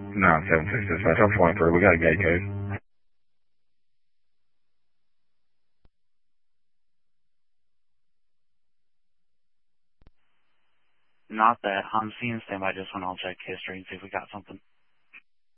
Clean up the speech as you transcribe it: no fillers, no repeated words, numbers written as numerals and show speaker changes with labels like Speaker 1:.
Speaker 1: No, 766 Metro 23. We got a gate code.
Speaker 2: Not that. I'm seeing standby. Just want to check history and see if we got something.